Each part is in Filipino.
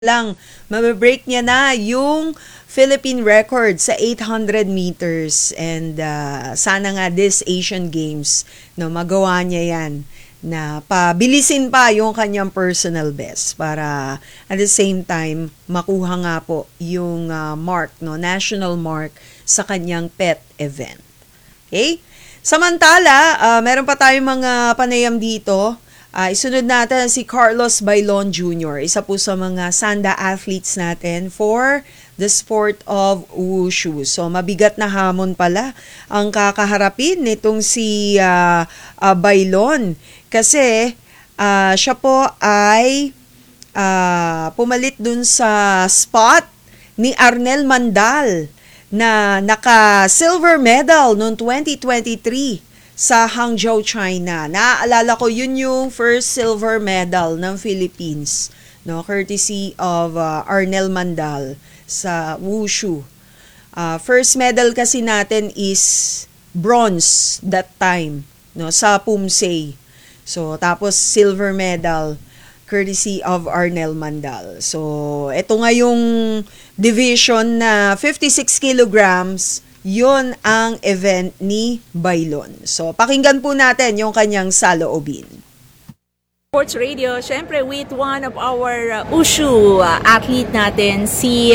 lang, mabibreak niya na yung Philippine record sa 800 meters and sana nga this Asian Games no magawa niya yan na pabilisin pa yung kanyang personal best para at the same time makuha nga po yung mark no national mark sa kanyang pet event. Okay? Samantala, meron pa tayong mga panayam dito. Isunod natin si Carlos Bailon Jr., isa po sa mga Sanda athletes natin for the sport of wushu. So, mabigat na hamon pala ang kakaharapin nitong si Bailon. Kasi siya po ay pumalit dun sa spot ni Arnel Mandal na naka-silver medal noong 2023 sa Hangzhou, China. Naaalala ko, yun yung first silver medal ng Philippines, no, courtesy of Arnel Mandal sa wushu. First medal kasi natin is bronze that time, no, sa Pumsei. So, tapos silver medal courtesy of Arnel Mandal. So, ito nga yung division na 56 kilograms, yun ang event ni Bailon. So, pakinggan po natin yung kanyang saloobin. Sports Radio, syempre with one of our wushu athlete natin, si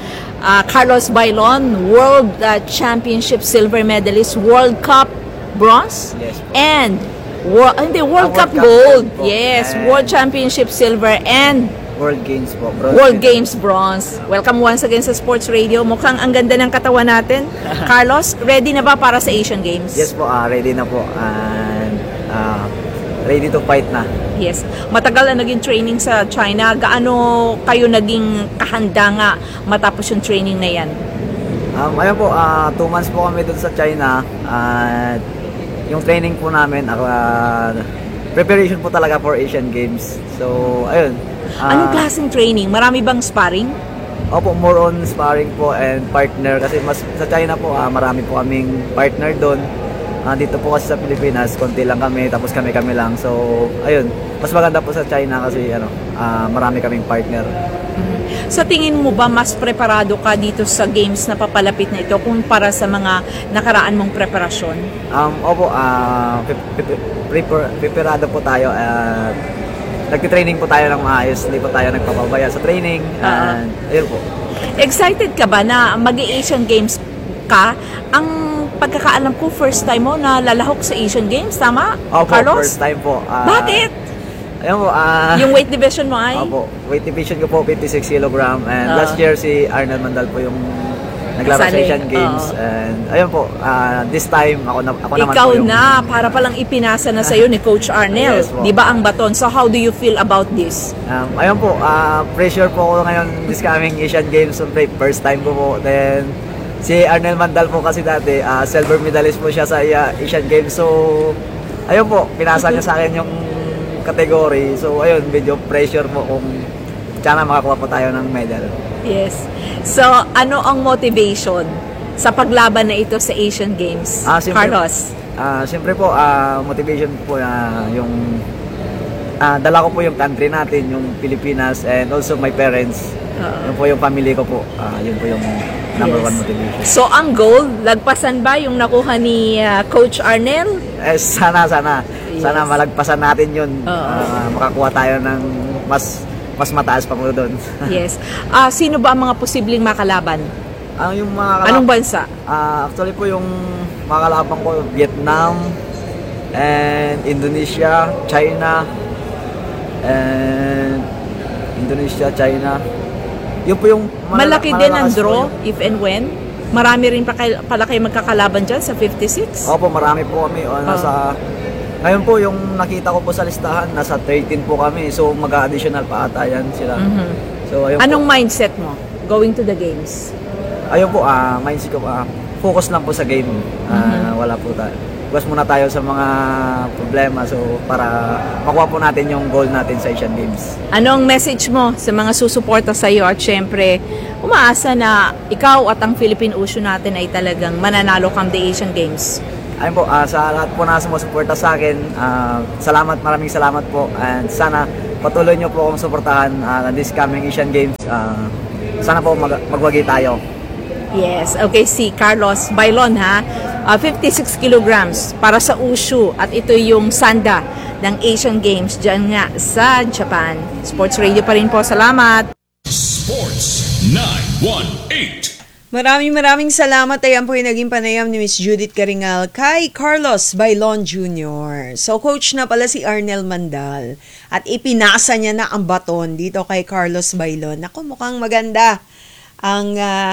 Carlos Bailon, World Championship silver medalist, World Cup bronze, yes, and World Cup gold. Yes, World Championship silver and World Games po. Bronze. World Games bronze. Welcome once again sa Sports Radio. Mukhang ang ganda ng katawan natin. Carlos, ready na ba para sa Asian Games? Yes po, ready na po. And ready to fight na. Yes. Matagal na naging training sa China. Gaano kayo naging kahanda nga matapos yung training na yan? Ayun po, 2 months po kami dun sa China. At yung training po namin, preparation po talaga for Asian Games. So, ayun. Anong klaseng training? Marami bang sparring? Opo, more on sparring po and partner. Kasi mas sa China po, marami po kaming partner doon. Dito po kasi sa Pilipinas, konti lang kami, tapos kami lang. So, ayun. Mas maganda po sa China kasi marami kaming partner. Sa tingin mo ba mas preparado ka dito sa games na papalapit na ito kumpara sa mga nakaraan mong preparasyon? Opo, preparado po tayo. Nagtitraining po tayo ng maayos, hindi po tayo nagpapabaya sa training. And ayun po. Excited ka ba na mag-Asian Games ka? Ang pagkakaalam ko, first time mo na lalahok sa Asian Games, tama? Opo, Carlos? first time po. Bakit? Ayun po. Yung weight division mo ay? Opo, weight division ko po 56 kg. And last year si Arnel Mandal po yung naglaro sa Asian Games. And ayun po, this time ako naman ikaw po yung... na, para palang ipinasa na sa'yo ni Coach Arnel. Yes, di ba ang baton? So how do you feel about this? Ayun po, pressure po ako ngayon this coming Asian Games. First time ko po. Then si Arnel Mandal po kasi dati, silver medalist po siya sa Asian Games. So ayun po, pinasa niya sa akin yung category. So ayun, medyo pressure po kung sana makakuha po tayo ng medal. Yes. So, ano ang motivation sa paglaban na ito sa Asian Games, Carlos? Siyempre po, motivation po yung dala ko po yung country natin, yung Pilipinas, and also my parents. Yun po yung family ko po. Yun po yung number one motivation. So, ang goal, lagpasan ba yung nakuha ni Coach Arnel? Sana. Yes. Sana malagpasan natin yun. Makakuha tayo ng mas mataas pa po doon. Yes. Sino ba ang mga posibleng makalaban? Yung mga anong bansa? Actually po yung mga kalaban ko, Vietnam, and Indonesia, China, and China. Yun po yung malaki din ang draw, if and when? Marami rin pala kayo magkakalaban dyan sa 56? Opo, marami po kami. Ngayon po, yung nakita ko po sa listahan, nasa 13 po kami. So, mag-additional pa ata yan sila. So, ayun anong po. Mindset mo going to the games? Ayun po, mindset ko, focus lang po sa game. Wala po tayo. Focus muna tayo sa mga problema. So, para makuha po natin yung goal natin sa Asian Games. Anong message mo sa mga susuporta sa iyo? At syempre, umaasa na ikaw at ang Philippine Wushu natin ay talagang mananalo come the Asian Games. Ayun po, sa lahat po na sumusuporta sa akin, maraming salamat po, and sana patuloy nyo po akong suportahan this coming Asian Games. Sana po magwagi tayo. Yes, okay, si Carlos Bailon ha. 56 kilograms para sa Wushu at ito yung sanda ng Asian Games dyan nga sa Japan. Sports Radio pa rin po. Salamat. Sports 918. Maraming salamat. Ayan po yung naging panayam ni Miss Judith Caringal kay Carlos Bailon Jr. So, coach na pala si Arnel Mandal at ipinasa niya na ang baton dito kay Carlos Bailon. Naku, mukhang maganda ang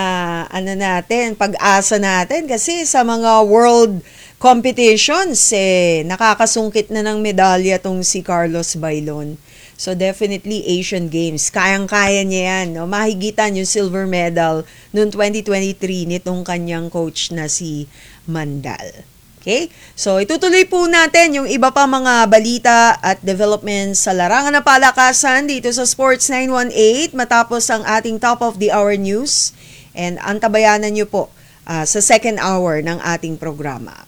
pag-asa natin kasi sa mga world competitions, nakakasungkit na ng medalya tong si Carlos Bailon. So definitely Asian Games, kayang-kaya niya yan. No? Mahigitan yung silver medal noong 2023 nitong kanyang coach na si Mandal. Okay? So itutuloy po natin yung iba pa mga balita at developments sa larangan ng palakasan dito sa Sports 918 matapos ang ating top of the hour news. And antabayanan nyo po sa second hour ng ating programa.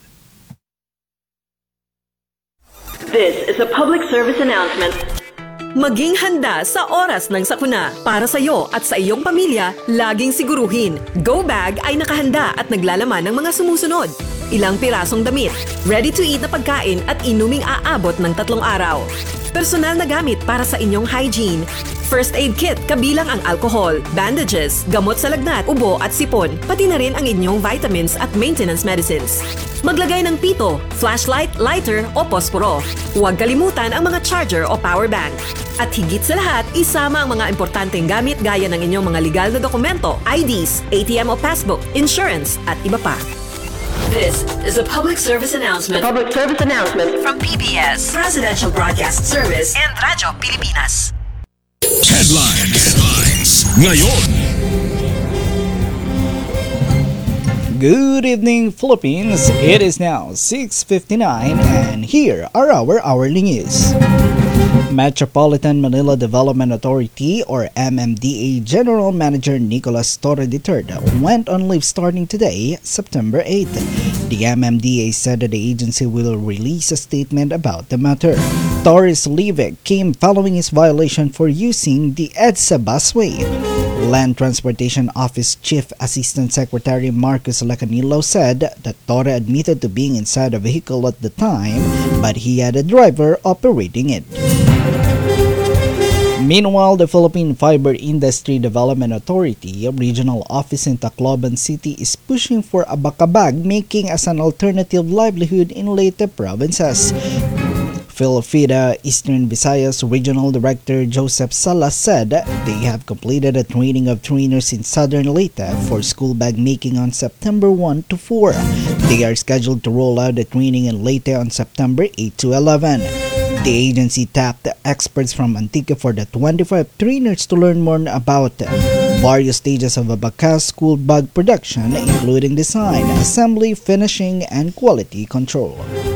This is a public service announcement. Maging handa sa oras ng sakuna. Para sa iyo at sa iyong pamilya, laging siguruhin. Go Bag ay nakahanda at naglalaman ng mga sumusunod. Ilang pirasong damit, ready-to-eat na pagkain at inuming aabot ng 3 araw. Personal na gamit para sa inyong hygiene. First aid kit kabilang ang alcohol, bandages, gamot sa lagnat, ubo at sipon, pati na rin ang inyong vitamins at maintenance medicines. Maglagay ng pito, flashlight, lighter o posporo. Huwag kalimutan ang mga charger o power bank. At higit sa lahat, isama ang mga importanteng gamit gaya ng inyong mga legal na dokumento, IDs, ATM o passbook, insurance at iba pa. This is a public service announcement. Public service announcement From PBS, Presidential Broadcast Service and Radyo Pilipinas. Headlines. Ngayon. Good evening, Philippines. It is now 6:59 and here are our hourly news. Metropolitan Manila Development Authority or MMDA General Manager Nicolas Torre III went on leave starting today, September 8th. The MMDA said that the agency will release a statement about the matter. Torre's leave came following his violation for using the EDSA busway. Land Transportation Office Chief Assistant Secretary Marcus Lacanillo said that Torre admitted to being inside a vehicle at the time, but he had a driver operating it. Meanwhile, the Philippine Fiber Industry Development Authority, a regional office in Tacloban City, is pushing for a bakabag making as an alternative livelihood in Leyte provinces. PhilFIDA Eastern Visayas Regional Director Joseph Salas said they have completed a training of trainers in Southern Leyte for school bag making on September 1 to 4. They are scheduled to roll out the training in Leyte on September 8 to 11. The agency tapped experts from Antique for the 25 trainers to learn more about various stages of a baka school bag production, including design, assembly, finishing, and quality control.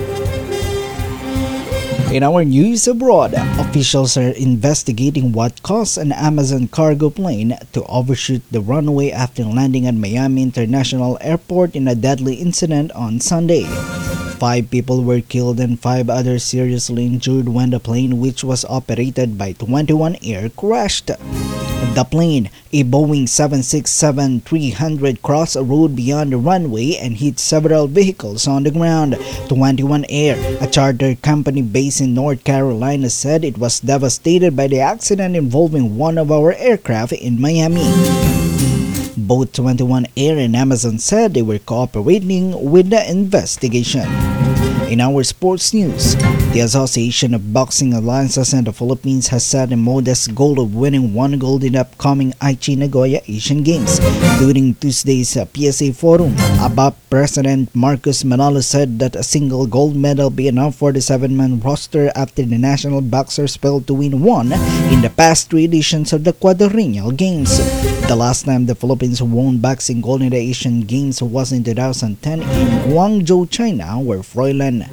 In our news abroad, officials are investigating what caused an Amazon cargo plane to overshoot the runway after landing at Miami International Airport in a deadly incident on Sunday. 5 people were killed and 5 others seriously injured when the plane, which was operated by 21 Air, crashed. The plane, a Boeing 767-300, crossed a road beyond the runway and hit several vehicles on the ground. 21 Air, a charter company based in North Carolina, said it was devastated by the accident involving one of our aircraft in Miami. Both 21 Air and Amazon said they were cooperating with the investigation. In our sports news, the Association of Boxing Alliances in the Philippines has set a modest goal of winning 1 gold in the upcoming Aichi Nagoya Asian Games. During Tuesday's PSA Forum, ABAP President Marcos Manalo said that a single gold medal be enough for the 7-man roster after the national boxers failed to win one in the past 3 editions of the Quadrennial Games. The last time the Philippines won boxing gold in the Asian Games was in 2010 in Guangzhou, China, where Froilan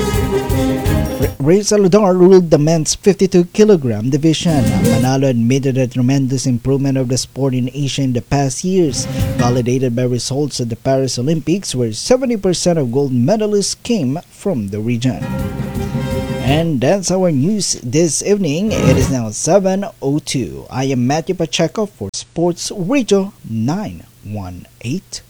Ray Saludar ruled the men's 52-kilogram division. Manalo admitted a tremendous improvement of the sport in Asia in the past years, validated by results at the Paris Olympics where 70% of gold medalists came from the region. And that's our news this evening. It is now 7:02. I am Matthew Pacheco for Sports Radio 918.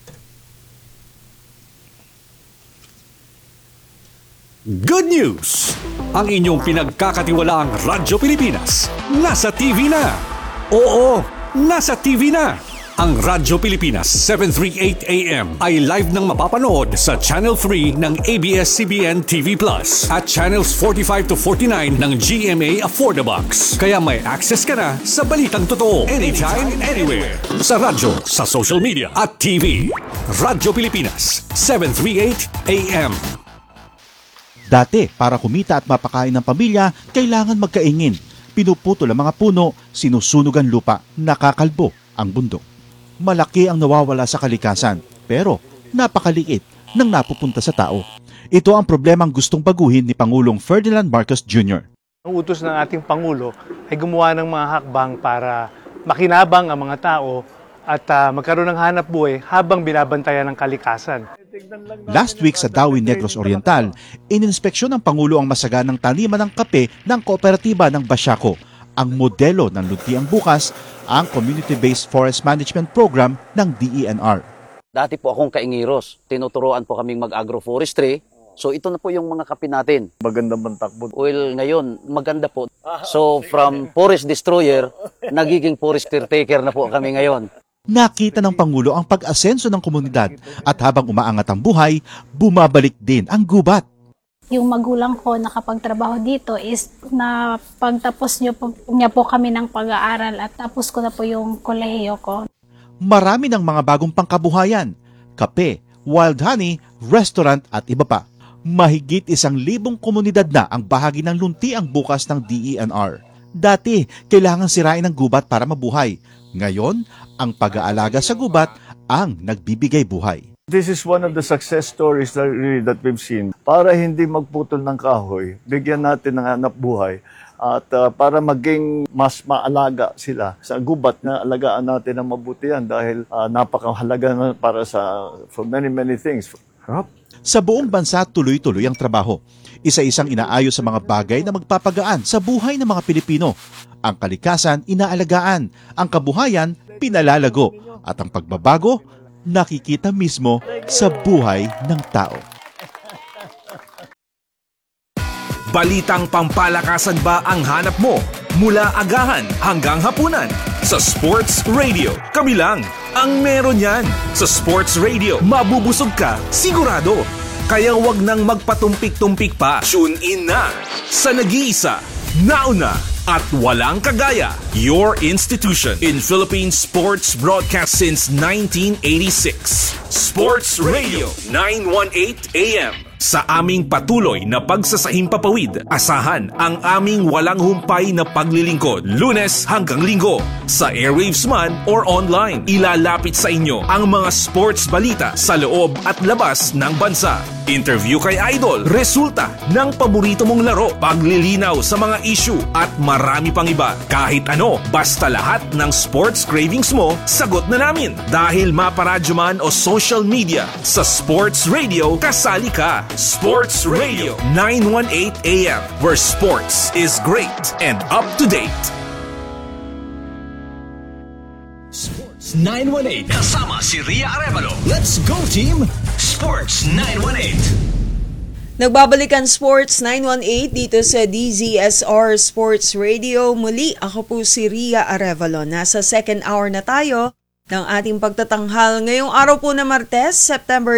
Good news! Ang inyong pinagkakatiwalaang Radyo Pilipinas nasa TV na. Oo, nasa TV na. Ang Radyo Pilipinas 738 AM ay live nang mapapanood sa Channel 3 ng ABS-CBN TV Plus at Channels 45 to 49 ng GMA Affordabox. Kaya may access ka na sa balitang totoo anytime, anywhere. Sa radyo, sa social media at TV. Radyo Pilipinas 738 AM. Dati, para kumita at mapakain ng pamilya, kailangan magkaingin. Pinuputol ang mga puno, sinusunog ang lupa, nakakalbo ang bundok. Malaki ang nawawala sa kalikasan, pero napakaliit nang napupunta sa tao. Ito ang problemang gustong baguhin ni Pangulong Ferdinand Marcos Jr. Ang utos ng ating Pangulo ay gumawa ng mga hakbang para makinabang ang mga tao at magkaroon ng hanap buhay habang binabantayan ng kalikasan. Last week sa Dawi Negros Oriental, ininspeksyon ng Pangulo ang masaganang taniman ng kape ng kooperatiba ng Basiaco. Ang modelo ng Luntiang Bukas, ang Community-Based Forest Management Program ng DENR. Dati po akong kaingiros. Tinuturoan po kaming mag-agroforestry. So ito na po yung mga kape natin. Maganda bang takbo? Well, ngayon, maganda po. So from forest destroyer, nagiging forest caretaker na po kami ngayon. Nakita ng Pangulo ang pag-asenso ng komunidad at habang umaangat ang buhay, bumabalik din ang gubat. Yung magulang ko nakapagtrabaho dito is na pagtapos niya po kami ng pag-aaral at tapos ko na po yung kolehiyo ko. Marami ng mga bagong pangkabuhayan, kape, wild honey, restaurant at iba pa. Mahigit 1,000 komunidad na ang bahagi ng Luntiang Bukas ng DENR. Dati, kailangan sirain ang gubat para mabuhay. Ngayon, ang pag-aalaga sa gubat ang nagbibigay buhay. This is one of the success stories that we've seen. Para hindi magputol ng kahoy, bigyan natin ng hanap buhay at para maging mas maalaga sila sa gubat na alagaan natin ng mabuti yan dahil napakahalaga na para for many things. Sa buong bansa, tuloy-tuloy ang trabaho. Isa-isang inaayos sa mga bagay na magpapagaan sa buhay ng mga Pilipino. Ang kalikasan, inaalagaan. Ang kabuhayan, pinalalago. At ang pagbabago, nakikita mismo sa buhay ng tao. Balitang pampalakasan ba ang hanap mo? Mula agahan hanggang hapunan. Sa Sports Radio, kami lang ang meron yan. Sa Sports Radio, mabubusog ka, sigurado. Kaya wag nang magpatumpik-tumpik pa. Tune in na sa nag-iisa, nauna, at walang kagaya. Your institution in Philippine sports broadcast since 1986. Sports Radio 918 AM. Sa aming patuloy na pagsasahimpapawid, asahan ang aming walang humpay na paglilingkod. Lunes hanggang Linggo. Sa airwaves man or online, ilalapit sa inyo ang mga sports balita sa loob at labas ng bansa. Interview kay Idol, resulta ng paborito mong laro, paglilinaw sa mga issue at marami pang iba. Kahit ano, basta lahat ng sports cravings mo, sagot na namin. Dahil maparadyo man o social media, sa Sports Radio, kasali ka. Sports Radio 918 AM, where sports is great and up to date. Sports 918 kasama si Ria Arevalo. Let's go team! Sports 918. Nagbabalikan Sports 918 dito sa DZSR Sports Radio. Muli, ako po si Ria Arevalo. Nasa second hour na tayo ng ating pagtatanghal. Ngayong araw po na Martes, September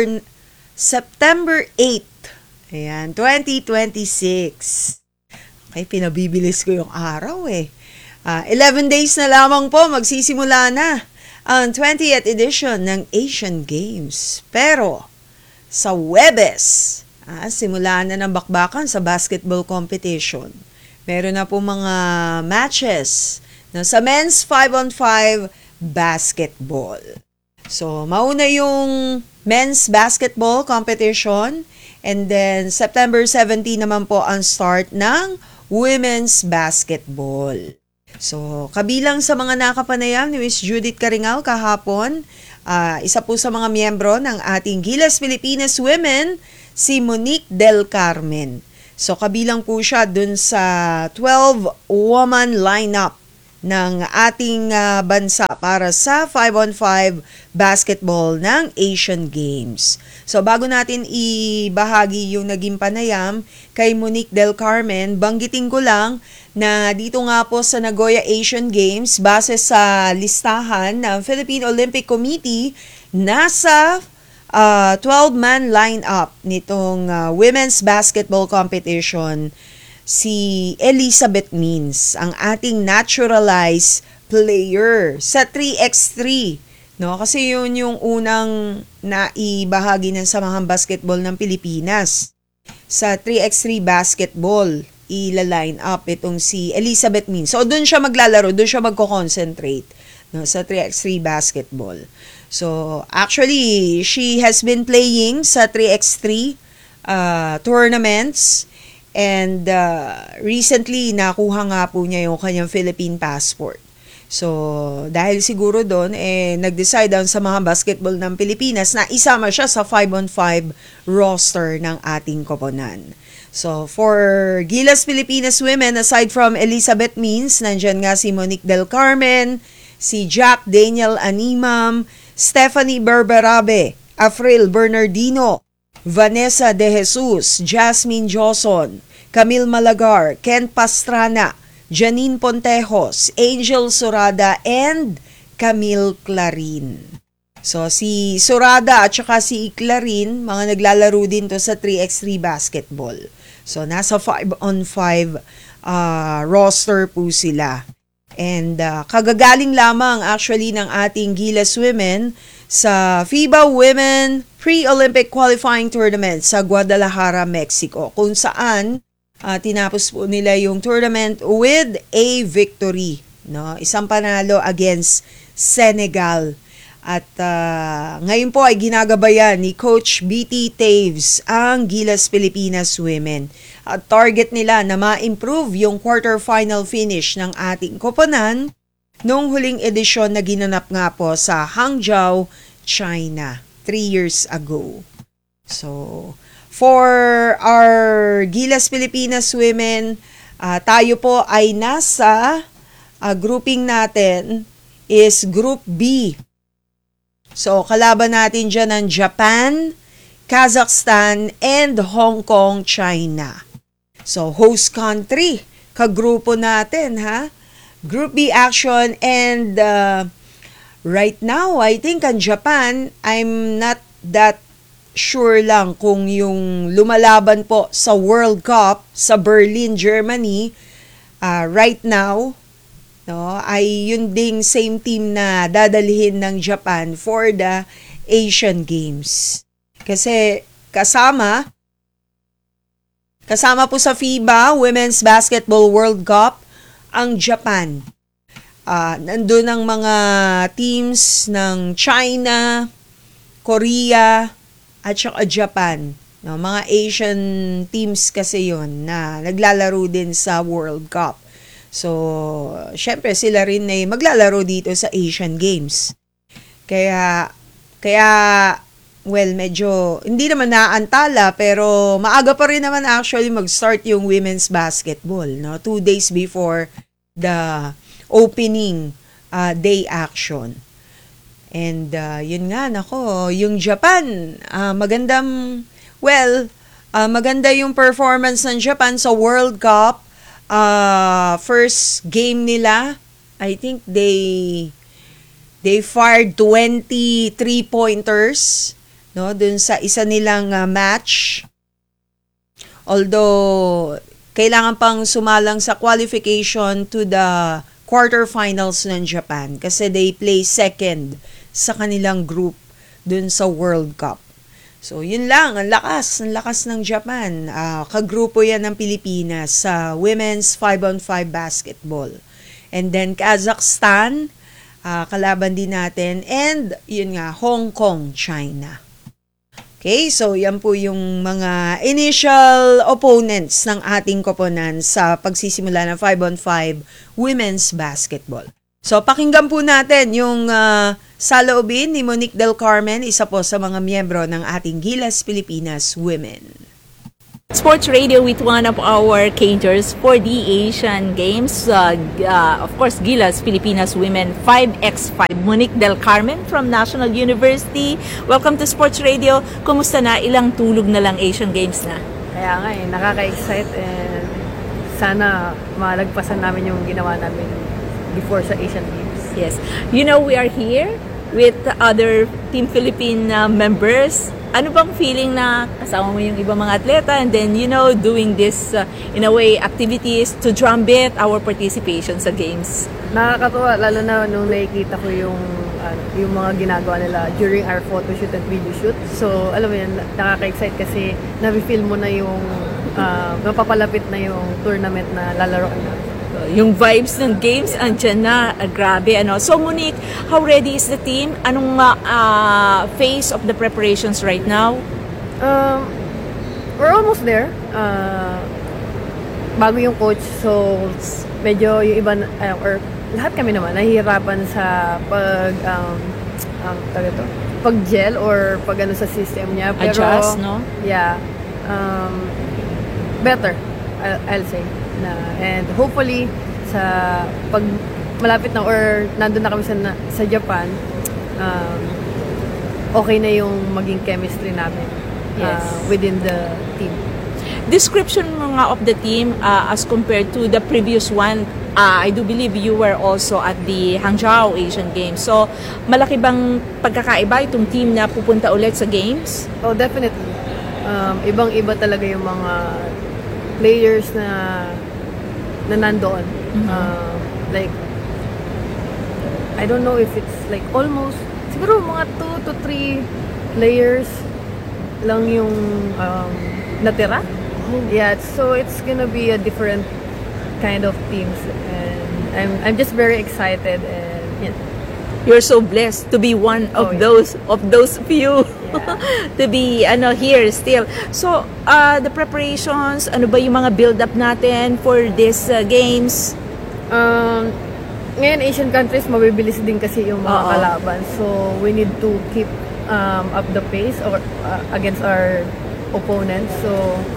8. Ayan, 2026. Okay, pinabibilis ko yung araw 11 days na lamang po, magsisimula na ang 20th edition ng Asian Games. Pero, sa Huwebes, simula na ng bakbakan sa basketball competition. Meron na po mga matches sa men's 5-on-5 basketball. So, mauna yung men's basketball competition and then September 17 naman po ang start ng women's basketball. So, kabilang sa mga nakapanayam ni Miss Judith Caringal kahapon, isa po sa mga miyembro ng ating Gilas Pilipinas Women, si Monique Del Carmen. So kabilang po siya dun sa 12-woman lineup ng ating bansa para sa 5-on-5 basketball ng Asian Games. So bago natin ibahagi yung naging panayam kay Monique Del Carmen, banggitin ko lang na dito nga po sa Nagoya Asian Games, base sa listahan ng Philippine Olympic Committee, nasa 12-man lineup nitong women's basketball competition si Elizabeth Means, ang ating naturalized player sa 3x3. No? Kasi yun yung unang naibahagi ng Samahang Basketball ng Pilipinas. Sa 3x3 basketball, ila-line up itong si Elizabeth Means. So, doon siya maglalaro, doon siya magko-concentrate, no, sa 3x3 basketball. So, actually, she has been playing sa 3x3 tournaments, and recently, nakuha nga po niya yung kanyang Philippine passport. So, dahil siguro doon, nag-decide ang Samahang Basketball ng Pilipinas na isama siya sa 5-on-5 roster ng ating koponan. So, for Gilas Pilipinas Women, aside from Elizabeth Means, nandyan nga si Monique Del Carmen, si Jack Daniel Animam, Stephanie Berberabe, Afril Bernardino, Vanessa De Jesus, Jasmine Joson, Camille Malagar, Ken Pastrana, Janine Pontejos, Angel Surada, and Camille Clarin. So, si Surada at saka si Clarin, mga naglalaro din to sa 3x3 basketball. So, nasa 5-on-5 roster po sila. And kagagaling lamang actually ng ating Gilas Women sa FIBA Women Pre-Olympic Qualifying Tournament sa Guadalajara, Mexico, kung saan tinapos po nila yung tournament with a victory, no? Isang panalo against Senegal. At ngayon po ay ginagabayan ni Coach BT Taves ang Gilas Pilipinas Women. At target nila na ma-improve yung quarterfinal finish ng ating koponan noong huling edisyon na ginanap nga po sa Hangzhou, China, 3 years ago. So, for our Gilas Pilipinas Women, tayo po ay nasa grouping natin is Group B. So, kalaban natin dyan ng Japan, Kazakhstan, and Hong Kong, China. So, host country, kagrupo natin, ha? Group B action, and right now, I think ang Japan, I'm not that sure lang kung yung lumalaban po sa World Cup sa Berlin, Germany, right now, no, ay yun ding same team na dadalhin ng Japan for the Asian Games. Kasi kasama po sa FIBA Women's Basketball World Cup ang Japan. Nandun ang mga teams ng China, Korea, at saka Japan. No, mga Asian teams kasi yun na naglalaro din sa World Cup. So, syempre sila rin ay maglalaro dito sa Asian Games. Kaya well, medyo hindi naman naantala, pero maaga pa rin naman actually mag-start yung women's basketball, no? 2 days before the opening day action. And yun nga, nako, yung Japan, maganda yung performance ng Japan sa World Cup. First game nila, I think they fired 23 pointers, no, dun sa isa nilang match. Although kailangan pang sumalang sa qualification to the quarterfinals ng Japan kasi they play second sa kanilang group dun sa World Cup. So, yun lang, ang lakas ng Japan. Kagrupo yan ng Pilipinas sa women's 5-on-5 basketball. And then Kazakhstan, kalaban din natin, and yun nga, Hong Kong, China. Okay, so yan po yung mga initial opponents ng ating koponan sa pagsisimula ng 5-on-5 women's basketball. So, pakinggan po natin yung saloobin ni Monique Del Carmen, isa po sa mga miyembro ng ating Gilas Pilipinas Women. Sports Radio with one of our caterers for the Asian Games. Of course, Gilas Pilipinas Women 5x5. Monique Del Carmen from National University. Welcome to Sports Radio. Kumusta na? Ilang tulog na lang Asian Games na? Kaya nga nakaka-excite and sana malagpasan namin yung ginawa namin before sa Asian Games. Yes. You know, we are here with other Team Philippine members. Ano bang feeling na kasama mo yung ibang mga atleta and then, doing this, in a way, activities to drumbeat our participation sa games? Nakakatuwa, lalo na nung nakikita ko yung mga ginagawa nila during our photo shoot and video shoot. So, alam mo yun, nakaka-excite kasi nabi-feel mo na yung mapapalapit na yung tournament na lalaroan na. Yung vibes ng games, andyan na. Grabe, ano. So, Monique, how ready is the team? Anong phase of the preparations right now? We're almost there. Bago yung coach, so medyo yung iba, or lahat kami naman, nahihirapan sa pag-gel or pag ano sa system niya. Pero, adjust, no? Yeah. Better, I'll say. And hopefully sa pag malapit na or nandun na kami sa Japan, okay na yung maging chemistry namin within the team. Description mga of the team as compared to the previous one. I do believe you were also at the Hangzhou Asian Games. So, malaki bang pagkakaiba itong team na pupunta ulit sa games? Oh, definitely. Ibang-iba talaga yung mga players na nandoon. Like, I don't know if it's like almost, siguro mga 2 to 3 players lang yung natira. Yeah, so it's gonna be a different kind of teams. And I'm just very excited and you're so blessed to be one of those few to be here still. So the preparations, ano ba yung mga build up natin for this games? Ngayon Asian countries mabibilis din kasi yung mga kalaban. So we need to keep up the pace or against our opponents. So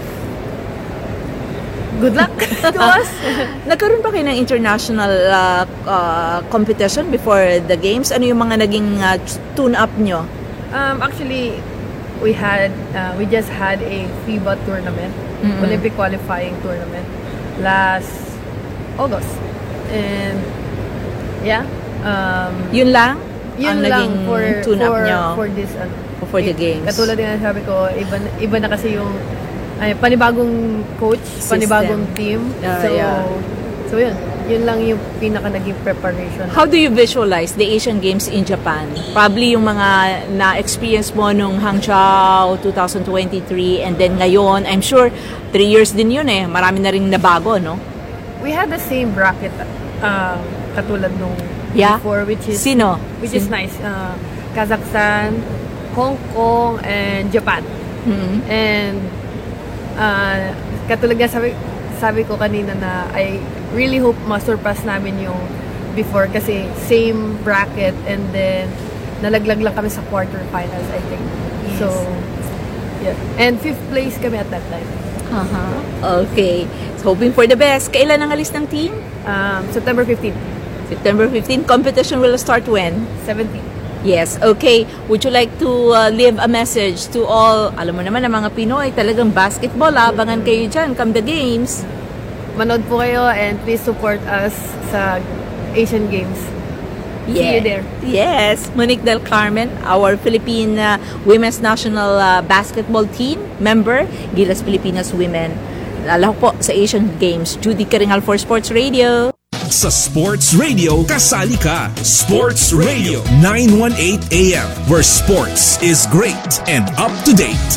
good luck to us. Nagkaroon ba kayo ng international competition before the games? Ano yung mga naging tune-up nyo? Actually, we just had a FIBA tournament, Olympic qualifying tournament, last August. And, yeah. Yun lang? Yun ang lang for tune-up nyo? For this, for the games. Katulad din ang sabi ko, iba na kasi yung panibagong coach, panibagong team. So yun. Yun lang yung pinaka naging preparation. How do you visualize the Asian Games in Japan? Probably yung mga na-experience mo nung Hangzhou 2023 and then ngayon, I'm sure 3 years din yun eh. Marami na rin nabago, no? We had the same bracket katulad nung before, which is Sino? Which is nice. Kazakhstan, Hong Kong, and Japan. And katulad nga sabi ko kanina na I really hope ma-surpass namin yung before kasi same bracket and then nalaglag lang kami sa quarterfinals, I think. Yes. So, yeah. And 5th place kami at that time. Okay. So, hoping for the best. Kailan ang alis ng team? September 15. September 15. Competition will start when? 17. Yes, okay. Would you like to leave a message to all, alam mo naman ang mga Pinoy, talagang basketball, abangan kayo dyan, come the games. Manood po kayo and please support us sa Asian Games. See you there. Yes, Monique Del Carmen, our Philippine Women's National Basketball Team member, Gilas Pilipinas Women. Lalo po sa Asian Games. Judy Karingal for Sports Radio. Sa Sports Radio, kasali ka. Sports Radio 918 AM, where sports is great and up to date.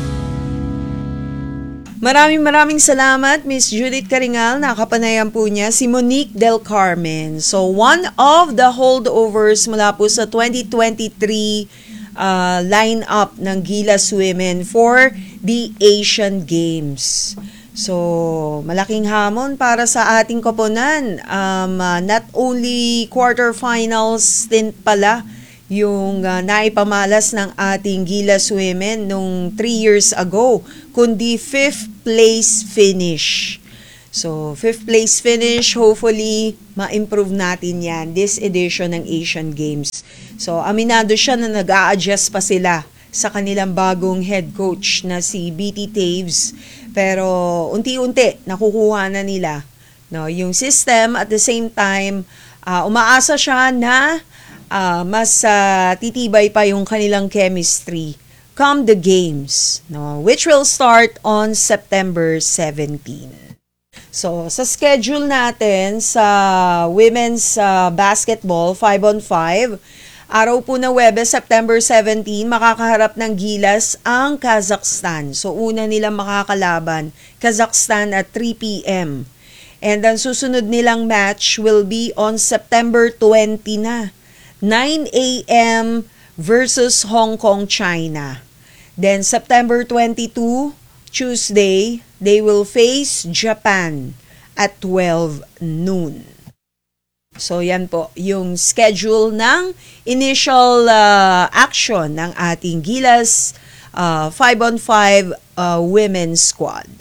Maraming salamat, Miss Judith Karingal. Nakapanayan po niya si Monique Del Carmen. So, one of the holdovers mula po sa 2023 lineup ng Gilas Women for the Asian Games. So, malaking hamon para sa ating koponan. Not only quarterfinals din pala yung naipamalas ng ating Gilas Women nung 3 years ago, kundi 5th place finish. So, 5th place finish, hopefully, ma-improve natin yan this edition ng Asian Games. So, aminado siya na nag-a-adjust pa sila sa kanilang bagong head coach na si BT Taves. Pero, unti-unti, nakukuha na nila yung system. At the same time, umaasa siya na mas titibay pa yung kanilang chemistry come the games, which will start on September 17. So, sa schedule natin sa women's basketball 5-on-5, araw po na Huwebes, September 17, makakaharap ng Gilas ang Kazakhstan. So, una nilang makakalaban, Kazakhstan at 3 p.m. And ang susunod nilang match will be on September 20 na. 9 a.m. versus Hong Kong, China. Then September 22, Tuesday, they will face Japan at 12 noon. So yan po yung schedule ng initial action ng ating Gilas 5-on-5 women's squad.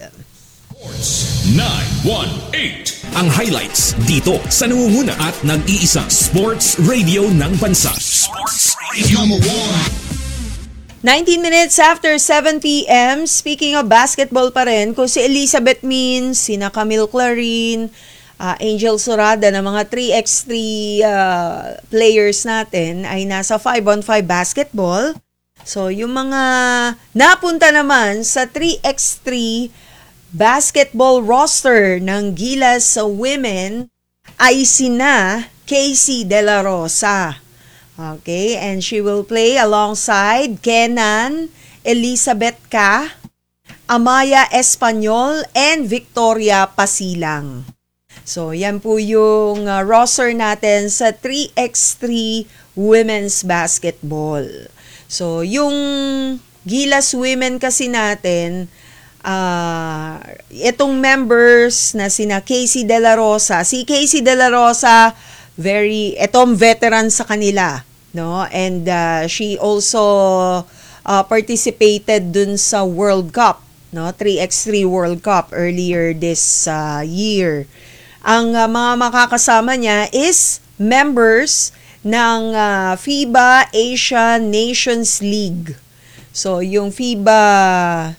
918 ang highlights dito sa nangunguna at nag-iisang sports radio ng bansa. Sports Radio 19 minutes after 7 p.m. Speaking of basketball pa rin, kung si Elizabeth Min, sina Camille Clarin, Angel Sorada na mga 3x3 players natin ay nasa 5-on-5 basketball. So yung mga napunta naman sa 3x3 basketball roster ng Gilas Women ay sina Casey De La Rosa. Okay, and she will play alongside Kenan, Elizabeth Ka, Amaya Espanyol, and Victoria Pasilang. So, yan po yung roster natin sa 3x3 women's basketball. So, yung Gilas Women kasi natin, itong members na sina Casey De La Rosa. Si Casey De La Rosa, etong veteran sa kanila, no? And she also participated dun sa World Cup, no? 3x3 World Cup earlier this year. Ang mga makakasama niya is members ng FIBA Asian Nations League. So, yung FIBA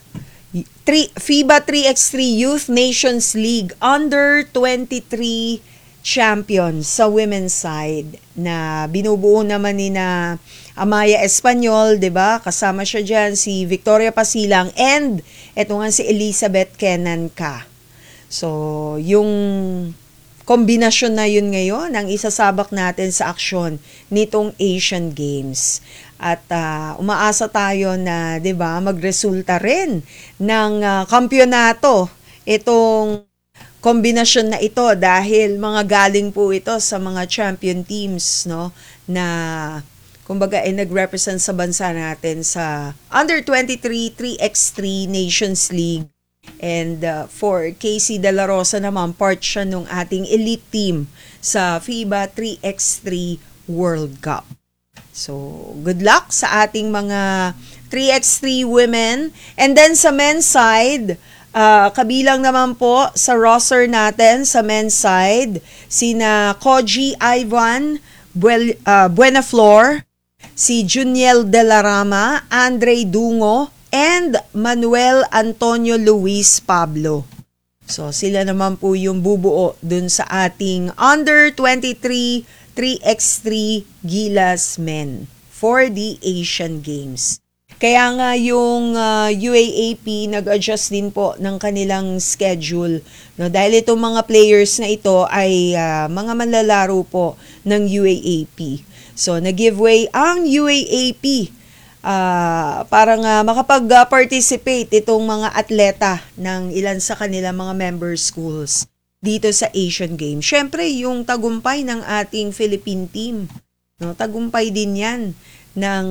3x3 Youth Nations League under 23 champions sa women's side na binubuo naman ni na Amaya Espanyol, 'di ba? Kasama siya diyan si Victoria Pasilang and eto nga si Elizabeth Kenan Ka. So, yung kombinasyon na yun ngayon ang isasabak natin sa aksyon nitong Asian Games. At umaasa tayo na, 'di ba, magresulta rin ng kampyonato itong kombinasyon na ito dahil mga galing po ito sa mga champion teams, no, na kumbaga ay nag-represent sa bansa natin sa under 23 3x3 Nations League. And for Casey De La Rosa naman, part siya nung ating elite team sa FIBA 3x3 World Cup. So, good luck sa ating mga 3x3 women. And then sa men's side, kabilang naman po sa roster natin sa men's side, sina Koji Ivan Buenaflor, si Juniel De La Rama, Andre Dungo, and Manuel Antonio Luis Pablo. So, sila naman po yung bubuo dun sa ating under 23 3x3 Gilas men for the Asian Games. Kaya nga yung UAAP nag-adjust din po ng kanilang schedule, no? Dahil itong mga players na ito ay mga manlalaro po ng UAAP. So, nag-giveaway ang UAAP para nga makapag-participate itong mga atleta ng ilan sa kanilang mga member schools dito sa Asian Games. Syempre, yung tagumpay ng ating Philippine team, no? Tagumpay din yan ng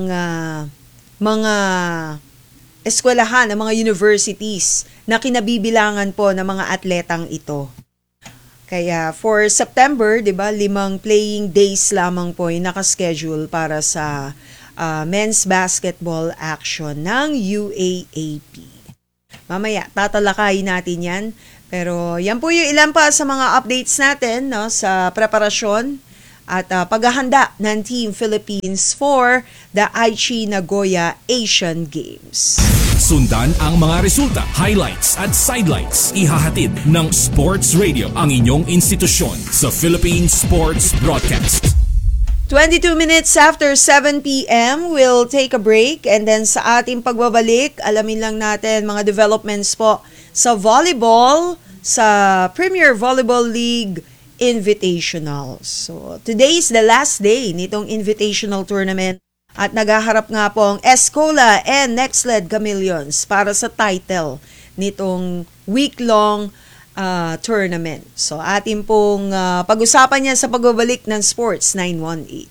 mga eskwelahan, ng mga universities na kinabibilangan po ng mga atletang ito. Kaya for September, 'di ba, 5 playing days lamang po yung nakaschedule para sa men's basketball action ng UAAP. Mamaya tatalakayin natin 'yan. Pero yan po yung ilan pa sa mga updates natin, no, sa preparasyon at paghahanda ng Team Philippines for the Aichi Nagoya Asian Games. Sundan ang mga resulta, highlights at sidelights. Ihahatid ng Sports Radio, ang inyong institusyon sa Philippine Sports Broadcast. 22 minutes after 7 p.m., we'll take a break and then sa ating pagbabalik, alamin lang natin mga developments po sa volleyball, sa Premier Volleyball League Invitationals. So, today is the last day nitong Invitational Tournament at naghaharap nga po ang Escola and Nextled Chameleons para sa title nitong week-long tournament. So, atin pong pag-usapan yan sa pagbabalik ng Sports 918.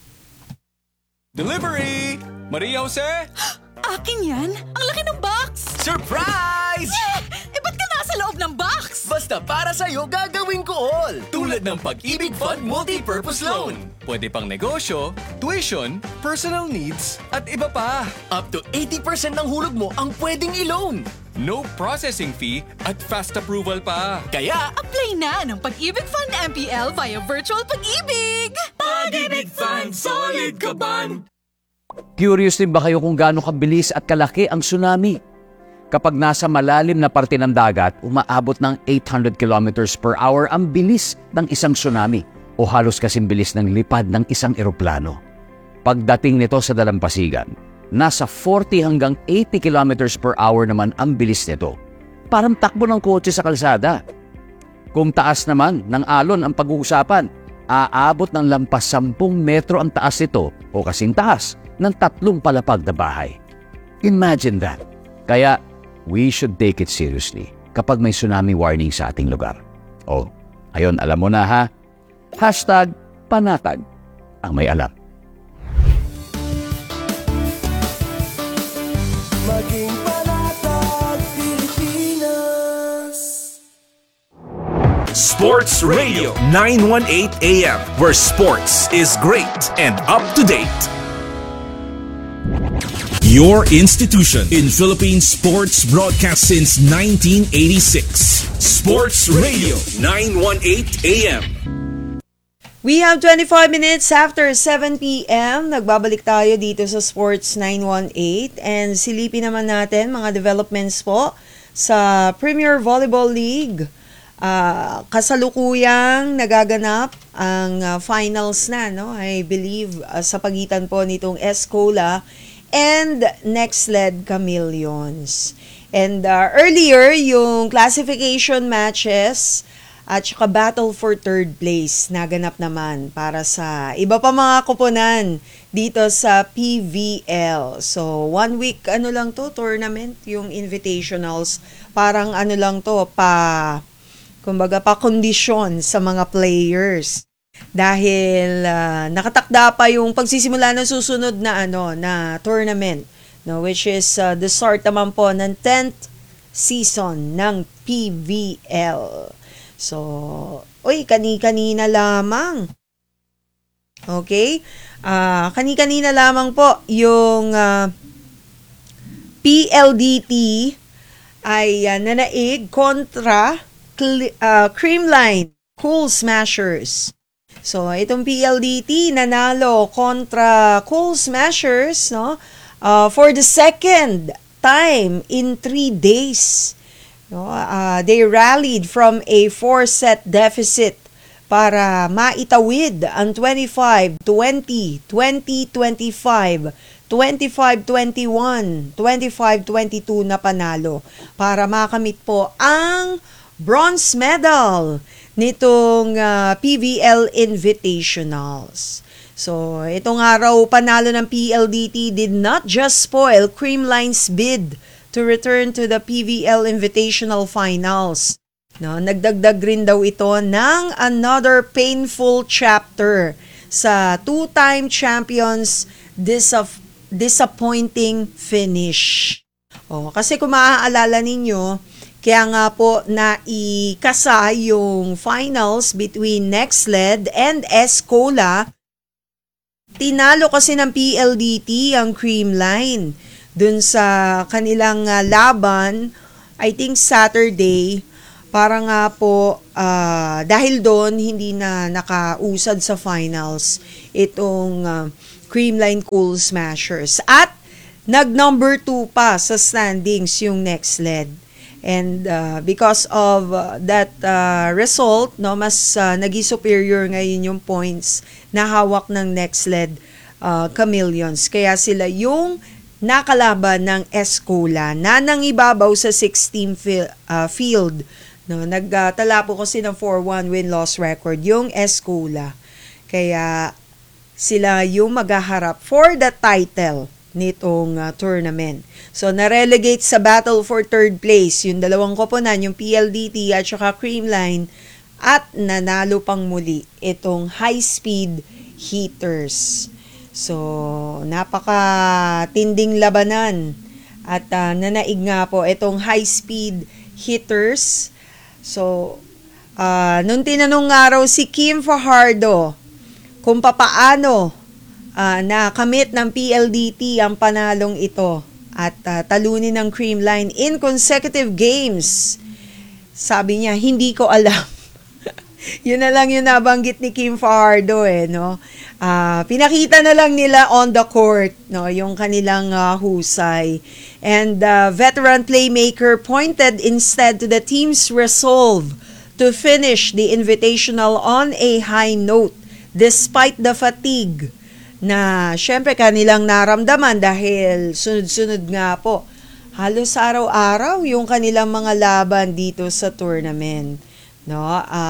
Delivery! Maria Jose? Akin yan? Ang laki ng box! Surprise! Eh, ba't ka nasa loob ng box? Basta para sa'yo gagawin ko all! Tulad ng Pag-ibig Fund Multi-Purpose Loan. Pwede pang negosyo, tuition, personal needs, at iba pa. Up to 80% ng hulog mo ang pwedeng i-loan. No processing fee at fast approval pa. Kaya, Apply na ng Pag-ibig Fund MPL via Virtual Pag-ibig! Pag-ibig Fund, solid ka ban! Curious din ba kayo kung gaano kabilis at kalaki ang tsunami? Kapag nasa malalim na parte ng dagat, umaabot ng 800 kilometers per hour ang bilis ng isang tsunami o halos kasing bilis ng lipad ng isang eroplano. Pagdating nito sa dalampasigan, nasa 40 hanggang 80 kilometers per hour naman ang bilis nito. Parang takbo ng kotse sa kalsada. Kung taas naman ng alon ang pag-uusapan, aabot ng lampas 10 metro ang taas nito o kasing taas ng 3 palapag na bahay. Imagine that. Kaya, we should take it seriously kapag may tsunami warning sa ating lugar. O, ayon, alam mo na ha? #panatag ang may alam. Maging panatag Pilipinas. Sports Radio 918 AM, where sports is great and up to date. Your institution in Philippine sports broadcast since 1986. Sports Radio 918 AM. We have 25 minutes after 7 p.m. Nagbabalik tayo dito sa Sports 918 and silipin naman natin mga developments po sa Premier Volleyball League. Kasalukuyang nagaganap ang finals na, no? I believe sa pagitan po nitong Escola and Nextled Chameleons. And earlier, yung classification matches at saka battle for third place naganap naman para sa iba pa mga kuponan dito sa PVL. So, 1 week lang to, tournament, yung invitationals. Parang lang to, kumbaga pa kondisyon sa mga players. Dahil nakatakda pa yung pagsisimula ng susunod na na tournament, no, which is the start naman po ng 10th season ng PVL. So, kani-kanina lamang. Okay? Kani-kanina lamang po yung PLDT ay nanaig kontra Creamline Cool Smashers. So, itong PLDT nanalo kontra Cool Smashers, no? For the second time in 3 days. No? They rallied from a 4-set deficit para maitawid ang 25-20, 20-25, 25-21, 25-22 na panalo para makamit po ang bronze medal nitong PVL Invitationals. So, itong araw, panalo ng PLDT did not just spoil Creamline's bid to return to the PVL Invitational Finals. No, nagdagdag rin daw ito ng another painful chapter sa two-time champions' disappointing finish. Kasi kung maaalala ninyo, Kaya nga po naikasa yung finals between Nextled and Escola. Tinalo kasi ng PLDT ang Creamline dun sa kanilang laban, I think Saturday. Para nga po, dahil doon hindi na nakausad sa finals itong Creamline Cool Smashers. At nag-number 2 pa sa standings yung Nextled. And because of that result, no, mas naging superior ngayon yung points na hawak ng Nextled Chameleons. Kaya sila yung nakalaban ng Escola na nangibabaw sa 16 field. No, nagtala po kasi ng 4-1 win-loss record yung Escola. Kaya sila yung maghaharap for the title nitong tournament. So, na-relegate sa battle for third place yung dalawang koponan, yung PLDT at saka Creamline, at nanalo pang muli itong high-speed heaters. So, napaka-tinding labanan at nanaig nga po itong high-speed hitters. So, nung tinanong nga raw si Kim Fajardo kung papaano nakamit ng PLDT ang panalong ito at talunin ng Creamline in consecutive games, sabi niya, hindi ko alam. Yun na lang yung nabanggit ni Kim Fajardo no? Pinakita na lang nila on the court, no, yung kanilang husay. And veteran playmaker pointed instead to the team's resolve to finish the invitational on a high note despite the fatigue na syempre kanilang naramdaman dahil sunod-sunod nga po. Halos araw-araw yung kanilang mga laban dito sa tournament. No?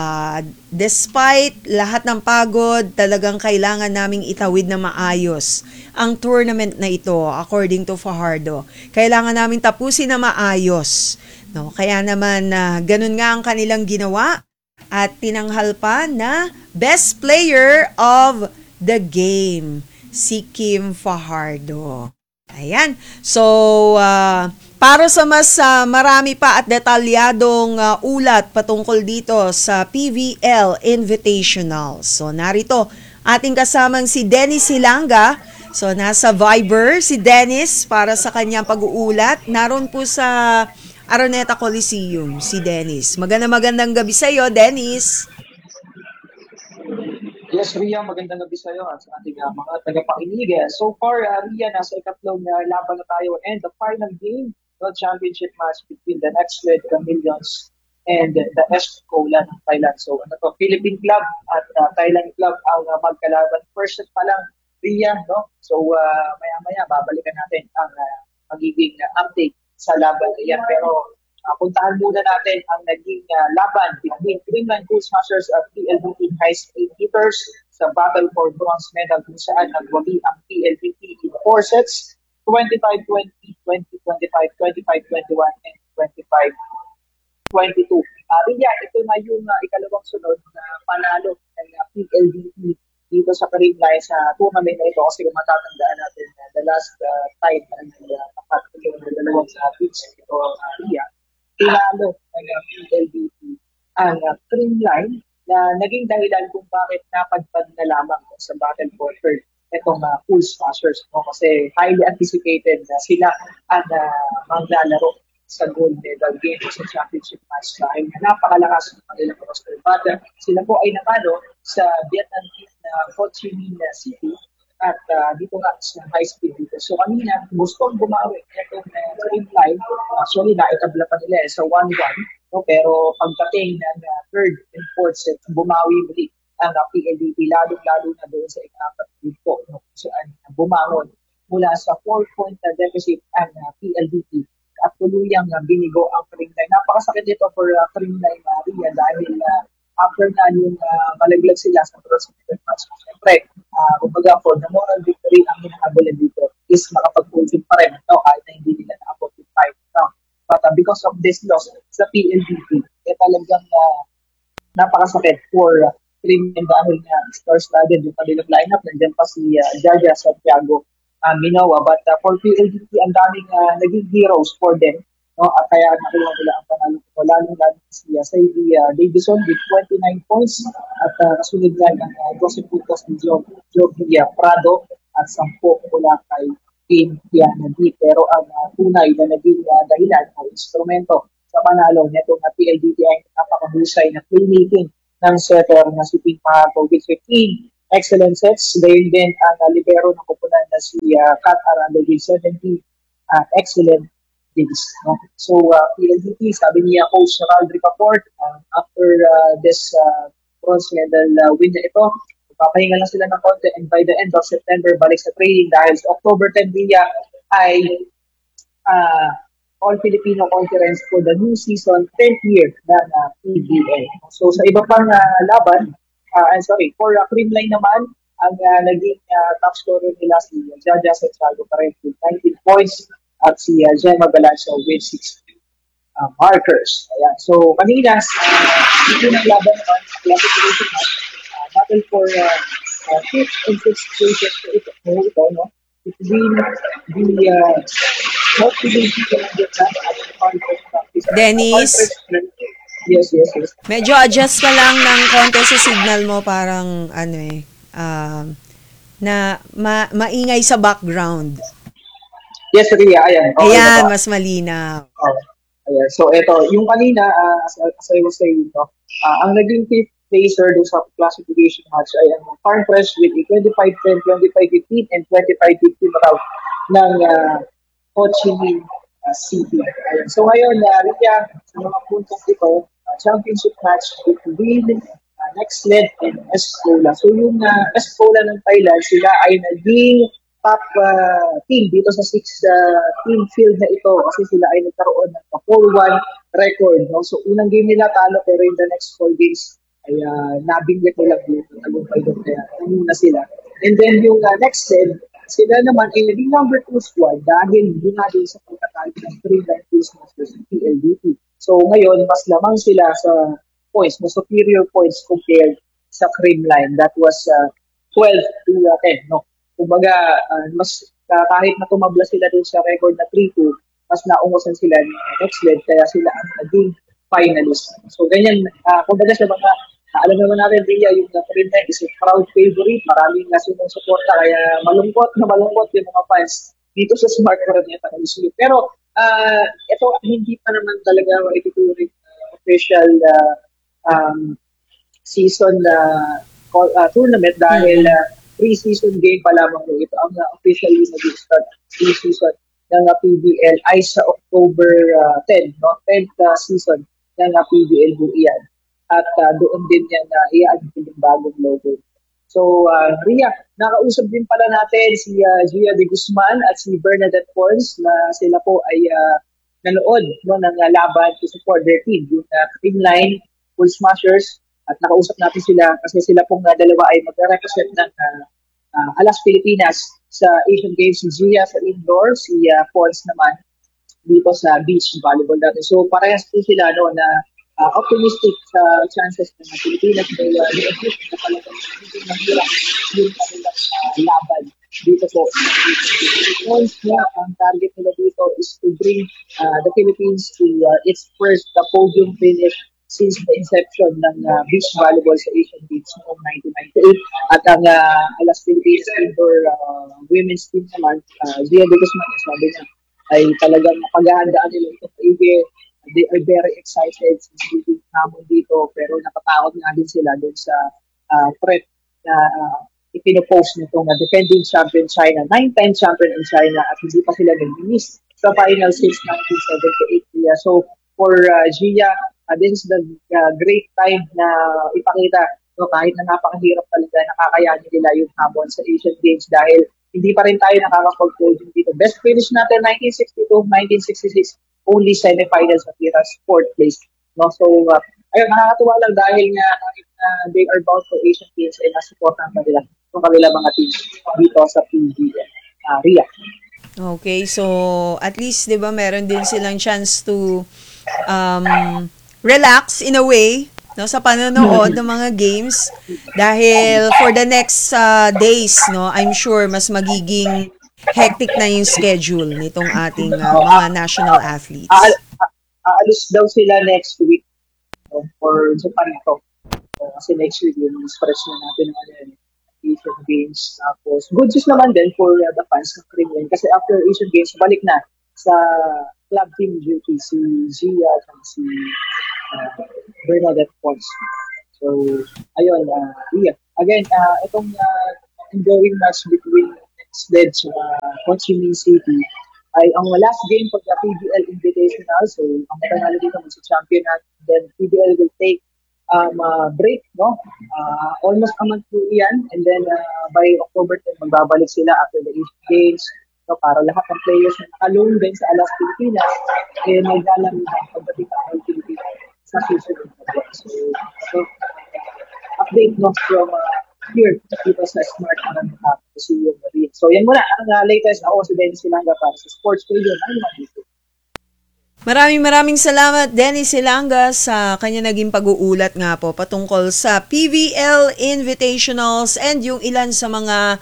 Despite lahat ng pagod, talagang kailangan naming itawid na maayos ang tournament na ito according to Fajardo. Kailangan namin tapusin na maayos. No? Kaya naman ganun nga ang kanilang ginawa at tinanghal pa na best player of the game, si Kim Fajardo. Ayan. So, para sa mas marami pa at detalyadong ulat patungkol dito sa PVL Invitational. So, narito ating kasamang si Dennis Hilanga. So, nasa Viber si Dennis para sa kanyang pag-uulat. Naroon po sa Araneta Coliseum si Dennis. Magandang gabi sa iyo, Dennis. Yes, Ria, magandang gabi sa iyo at sa ating mga tagapakinig. So far, Ria, nasa ikatlong laban na tayo and the final game, the championship match between the Nextled Chameleons and the Escola ng Thailand. So, Philippine Club at Thailand Club ang magkalaban. First set pa lang, Ria, no? So, maya-maya, babalikan natin ang magiging update sa laban na yan. Pero, puntahan muna natin ang naging laban between Creamline Cool Smashers at PLDT High-Speed Heaters sa battle for bronze medal kung saan nagwagi ang PLDT in 4 sets, 25-20, 20-25, 25-21, and 25-22. Ria, ito na yung ikalawang sunod na panalo ng PLDT dito sa Creamline sa tournament na ito kasi kung matatandaan natin the last time na nakatulong na dalawang sa pitch ito, Ria. Tinalo ng PLDT ang Creamline na naging dahilan kung bakit napadpad na lamang sa battle for third itong Cool Smashers. Kasi highly anticipated na sila ang maglalaro sa gold medal game sa championship match dahil napakalakas ng kanilang roster. But sila po ay natalo sa Vietnam team na Ho Chi Minh City at dito nga sa high speed dito. So kanina, gustong bumawi itong Creamline. Actually, naitabla pa nila sa 1-1. No? Pero pagdating ng third and fourth set, bumawi muli ang PLDT, lalo-lalo na doon sa ika-apat dito. No? So, bumangon mula sa 4-point deficit ang PLDT at tuluyang binigo ang Creamline. Napakasakit dito for Creamline, Maria, dahil after na yung malaglag sila sa first match. Siyempre, kumbaga for the moral victory, ang hinahabulan dito is makapag-fulfill pa rin kahit na hindi nila na-abot yung 5 round. But because of this loss sa PLDT, talagang napakasakit for Creamline dahil star-studded yung kanilang lineup. Nandiyan pa si Jaja Santiago Minoa. But for PLDT, ang daming naging heroes for them no? At kaya nakuha nila ang panalo ko. Lalo si Sadie Davison with 29 points at kasunod nga ng 12 puntos ni Jovi Prado at 10 mula kay Team Diana D. Pero ang tunay na naging dahilan o instrumento sa panalo nitong PLDT ay napakahusay na playmaking ng setter na si Pink Pahago with 15 excellent sets. Dahil din ang libero ng kupunan na si Kat Aranda with 17 excellent days. No? So, PLDT, sabi niya Coach Raldrick Aport, after this bronze medal win na ito, papahinga lang sila ng konti and by the end of September, balik sa training dahil sa October 10 Villa ay All-Filipino Conference for the new season, 10th year ng PBL. So, sa iba pang laban, for Creamline naman, ang naging top scorer nila si Jaja Santiago Parejo with 19 points at si Gemma Galancio with 6 markers. Ayan. So, kanina, ito ng laban naman, classification match, battle for 5th and 6th places ito, no? Between the Dennis? Yes. Medyo adjust ka lang ng konti sa signal mo, parang maingay sa background. Yes, Ria, ayan. Okay, ayan, mas malinaw. Ayan. So, ito, yung kanina, as I was saying, ang naging fifth placer doon sa classification match ay ang Farm Fresh with a 25-10, 25-15, and 25-15 round ng Ho Chi Minh City. Ayan. So, ngayon, Ria, sa mga puntong ito, championship match between Nextled and Escola. So, yung Escola ng Thailand, sila ay naging top team dito sa 6-team field na ito kasi sila ay nagkaroon ng 4-1 record. No? So, unang game nila talo pero in the next 4 games ay nabingwit nila yung tagumpay doon kaya nanuna sila. And then yung Nextled, sila naman ay naging number 2 squad dahil hindi nga din sa pagkatalo ng 3-9 Quizmasters ng PLDT. So, ngayon, mas lamang sila sa points, mas superior points compared sa Creamline. That was 12-10, no? Kumbaga, mas kahit na tumabla sila dun sa record na 3-2, mas naungosan sila ng Nextled, kaya sila ang naging finalist. So, ganyan, kumbaga sa mga, alam naman natin, Ria, yung Creamline is a proud favorite. Maraming sumusuporta, kaya malungkot yung mga fans dito sa Smart Coroneta Coliseum. Pero, ito hindi pa naman talaga maituturing official season tournament dahil pre-season game pa lamang po ito. Ang officially nag-start pre-season ng PBL ay sa October 10, no? 10th season ng PBL Buian. At doon din yan i-add yung bagong logo. So, Ria, nakausap din pala natin si Gia de Guzman at si Bernadette Pons na sila po ay nanood ng laban to support their team, yung Creamline Full Smashers. At nakausap natin sila kasi sila pong dalawa ay mag-represent ng Alas Pilipinas sa Asian Games. Si Gia sa indoor, si Pons naman dito sa beach volleyball natin. So, parehas po sila na optimistic sa chances ng Pilipinas may i-exist na talagang mahirap yung kanilang laban dito po. Once na ang target nila dito is to bring the Philippines to its first podium finish since the inception ng beach volleyball sa Asian Games noong 1998. At ang Alas Philippines indoor women's team naman, Zia de Guzman, sabi niya, ay talagang paghahandaan nila itong ABA. They are very excited since hindi hamon dito pero nakatakot nga din sila dun sa threat na ipinopost nitong defending champion China, 9-time champion in China at hindi pa sila nag-miss sa final since 1978. So for Gia, this is the great time na ipakita kahit na napakahirap talaga nakakayanin nila yung hamon sa Asian Games dahil hindi pa rin tayo nakakapag-podium dito. Best finish natin 1962, 1966, only semifinals appearance, 4th place. No? So, ayun, nakakatuwa lang dahil nga they are bound for Asian Games and nasuportahan pa nila yung kanila mga teams dito sa PBL. Ria. Okay, so at least, di ba, meron din silang chance to relax in a way, no, sa panonood ng mga games dahil for the next days, no, I'm sure mas magiging hectic na yung schedule nitong ating mga national athletes. Aalis daw sila next week for Japan ito. Kasi next week yung stretch na natin ng Asian Games. Tapos good news naman din for the fans ng Kremlin kasi after Asian Games balik na sa club team duty si Gia at si Bernadette Pons. So ayun, again itong ongoing match between Instead sa Ho Chi Minh City ay ang last game for the PBL Invitational. So, ang panalo dito mag-champion at then PBL will take break, no? Almost a month po yan. And then by October 10, magbabalik sila after the Asian Games. So, para lahat ng players na nakaloon din sa Alas Pilipinas, maglalaro pagdating ng Pilipinas sa susunod. So, update no from here dito sa Smart Marami kasi yung Marine. So yan muna ang latest. Ako si Dennis Silanga para sa Sports Radio 918. Maraming salamat Dennis Silanga sa kanya naging pag-uulat nga po patungkol sa PVL Invitationals and yung ilan sa mga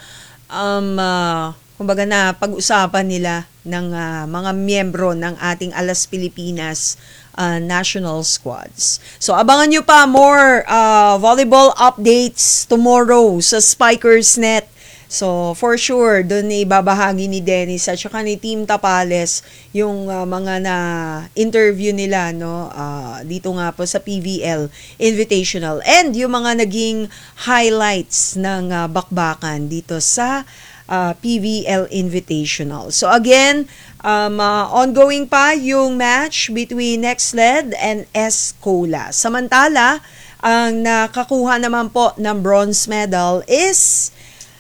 kumbaga na pag-usapan nila ng mga miyembro ng ating Alas Pilipinas national squads. So abangan nyo pa more volleyball updates tomorrow sa Spikers Net. So for sure, doon ibabahagi ni Dennis at saka ni Team Tapales yung mga na interview nila no dito nga po sa PVL Invitational and yung mga naging highlights ng bakbakan dito sa PVL Invitational. So again, ongoing pa yung match between Nextled and Escola. Samantala, ang nakakuha naman po ng bronze medal is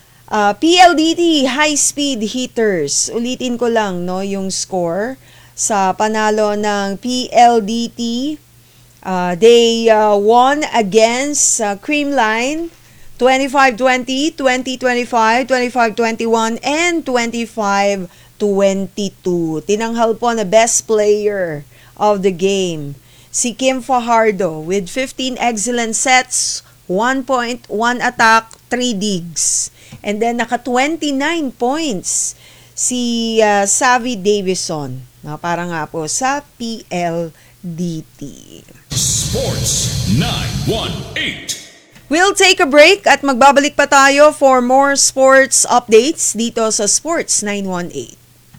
PLDT High Speed Hitters. Ulitin ko lang no yung score sa panalo ng PLDT. They won against Creamline 25-20, 20-25, 25-21, and 25-22. Tinanghal po na best player of the game si Kim Fajardo with 15 excellent sets, 1 point, 1 attack, 3 digs. And then naka 29 points si Savvy Davison. Para nga po sa PLDT. Sports 918. We'll take a break at magbabalik pa tayo for more sports updates dito sa Sports 918.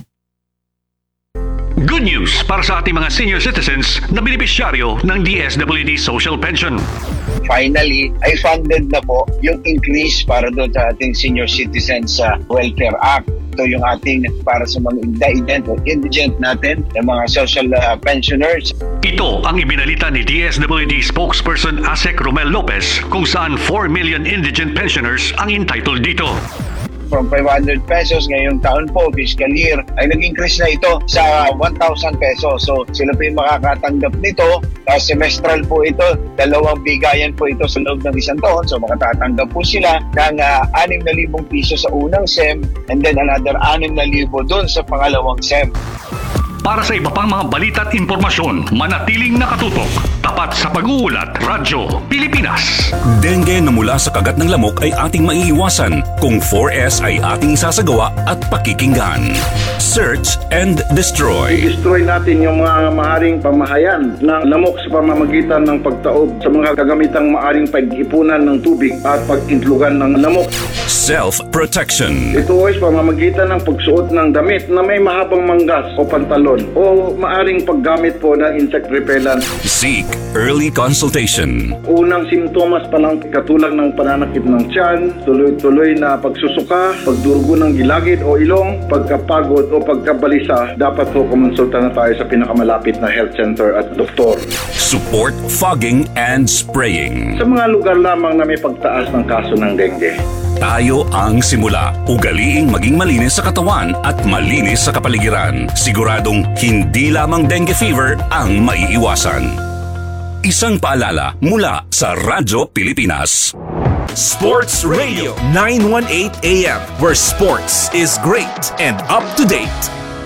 Good news para sa ating mga senior citizens na benepisyaryo ng DSWD Social Pension. Finally, ay funded na po yung increase para doon sa ating Senior Citizens Welfare Act. Ito yung ating para sa mga indigent natin, yung mga social pensioners. Ito ang ibinalita ni DSWD spokesperson Asek Romel Lopez kung saan 4 million indigent pensioners ang entitled dito. From 500 pesos ngayong taon po, fiscal year, ay nag-increase na ito sa 1,000 pesos. So sila po yung makakatanggap nito. Semestral po ito, 2 bigayan po ito sa loob ng isang taon. So makatatanggap po sila ng 6,000 piso sa unang SEM and then another 6,000 doon sa pangalawang SEM. Para sa iba pang mga balita at impormasyon, manatiling nakatutok. Tapat sa pag-uulat, Radyo Pilipinas. Dengue na mula sa kagat ng lamok ay ating maiiwasan kung 4S ay ating isasagawa at pakikinggan. Search and destroy. I-destroy natin yung mga maaring pamahayan ng lamok sa pamamagitan ng pagtaob sa mga kagamitang maaring pag-ipunan ng tubig at pag-intlugan ng lamok. Self-protection. Ito ay pamamagitan ng pagsuot ng damit na may mahabang manggas o pantalon o maaring paggamit po ng insect repellent. Seek early consultation. Unang simptomas pa lang katulad ng pananakit ng tiyan, tuloy-tuloy na pagsusuka, pagdurugo ng gilagid o ilong, pagkapagod o pagkabalisa, dapat po kumonsulta na tayo sa pinakamalapit na health center at doktor. Support fogging and spraying. Sa mga lugar lamang na may pagtaas ng kaso ng dengue. Tayo ang simula. Ugaliing maging malinis sa katawan at malinis sa kapaligiran. Siguradong hindi lamang dengue fever ang maiiwasan. Isang paalala mula sa Radyo Pilipinas. Sports Radio 918 AM, where sports is great and up to date.